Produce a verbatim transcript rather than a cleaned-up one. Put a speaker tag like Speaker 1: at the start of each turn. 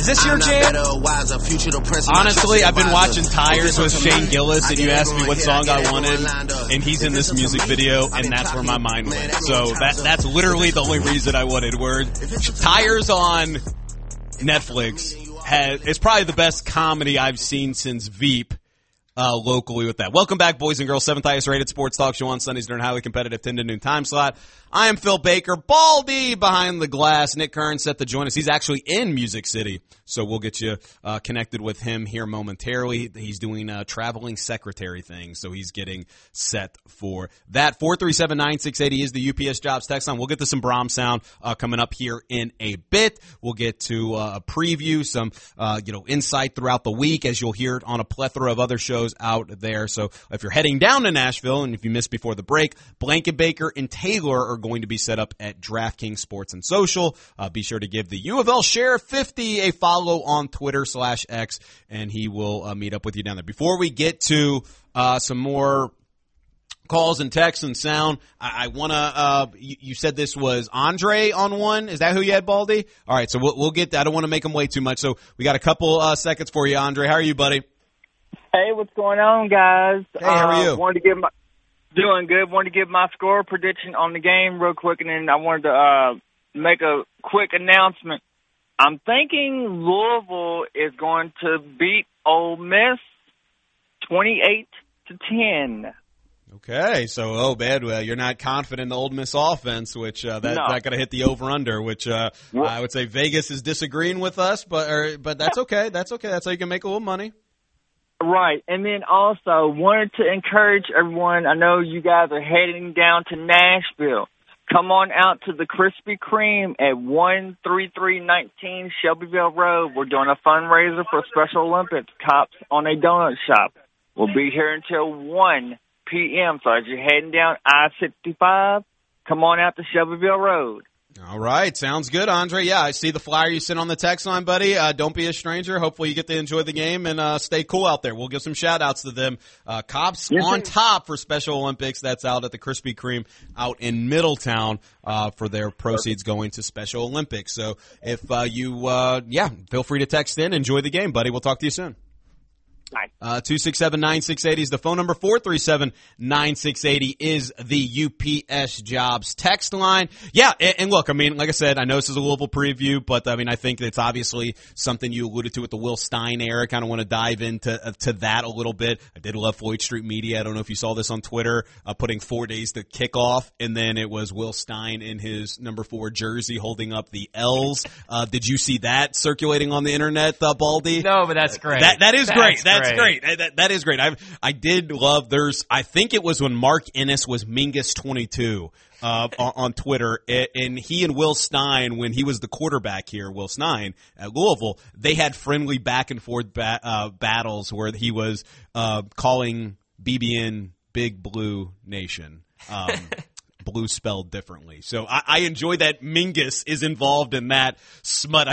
Speaker 1: Is this your jam? Honestly, I've been watching Tires with Shane Gillis, and you asked me what song I wanted, and he's in this music video, and that's where my mind went. So that that's literally the only reason I wanted. Where Tires on Netflix has, it's probably the best comedy I've seen since Veep. Uh, locally with that. Welcome back, boys and girls. Seventh highest rated sports talk show on Sundays during a highly competitive ten to noon time slot. I am Phil Baker, Baldy behind the glass. Nick Kern set to join us. He's actually in Music City, so we'll get you uh, connected with him here momentarily. He's doing a traveling secretary thing, so he's getting set for that. four three seven, nine six eight zero is the U P S Jobs text line. We'll get to some Brahms sound uh, coming up here in a bit. We'll get to uh, a preview, some uh, you know insight throughout the week, as you'll hear it on a plethora of other shows out there. So if you're heading down to Nashville, and if you missed before the break, Blanket Baker and Taylor are going to be set up at DraftKings Sports and Social. Uh, be sure to give the U of L Sheriff fifty a follow on Twitter slash X, and he will uh, meet up with you down there. Before we get to uh, some more calls and texts and sound, I, I want to, uh, you, you said this was Andre on one. Is that who you had, Baldy? All right, so we'll, we'll get that. I don't want to make him wait too much. So we got a couple uh, seconds for you, Andre. How are you, buddy?
Speaker 2: Hey, what's going on, guys?
Speaker 1: Hey, how are you?
Speaker 2: Uh, wanted to give my doing good. Wanted to give my score prediction on the game real quick, and then I wanted to uh, make a quick announcement. I'm thinking Louisville is going to beat Ole Miss twenty-eight to ten.
Speaker 1: Okay, so oh, bad. Well, you're not confident in the Ole Miss offense, which uh, that,
Speaker 2: no.
Speaker 1: not going to hit the over/under. Which uh, I would say Vegas is disagreeing with us, but or, but that's okay. That's okay. That's how you can make a little money.
Speaker 2: Right, and then also wanted to encourage everyone. I know you guys are heading down to Nashville. Come on out to the Krispy Kreme at one thirty-three nineteen Shelbyville Road. We're doing a fundraiser for Special Olympics Cops on a Donut Shop. We'll be here until one p.m., so as you're heading down I sixty-five, come on out to Shelbyville Road.
Speaker 1: All right. Sounds good, Andre. Yeah, I see the flyer you sent on the text line, buddy. Uh, don't be a stranger. Hopefully you get to enjoy the game and uh, stay cool out there. We'll give some shout-outs to them. Uh, Cops yes, on top for Special Olympics. That's out at the Krispy Kreme out in Middletown uh, for their proceeds going to Special Olympics. So if uh, you, uh, yeah, feel free to text in. Enjoy the game, buddy. We'll talk to you soon. Uh, two six seven, nine six eight zero is the phone number. four three seven, nine six eight zero is the U P S Jobs text line. Yeah, and, and look, I mean, like I said, I know this is a Louisville preview, but I mean, I think it's obviously something you alluded to with the Will Stein era. Kind of want to dive into uh, to that a little bit. I did love Floyd Street Media. I don't know if you saw this on Twitter, uh, putting four days to kick off, and then it was Will Stein in his number four jersey holding up the L's. Uh, did you see that circulating on the internet, uh, Baldy?
Speaker 3: No, but that's great.
Speaker 1: That that is
Speaker 3: that's
Speaker 1: great. That's
Speaker 3: Great.
Speaker 1: great. That, that is great. I I did love. There's. I think it was when Mark Ennis was Mingus twenty-two uh, on, on Twitter, and he and Will Stein, when he was the quarterback here, Will Stein at Louisville, they had friendly back and forth ba- uh, battles where he was uh, calling B B N Big Blue Nation. Um, blue spelled differently. So I, I enjoy that Mingus is involved in that smut.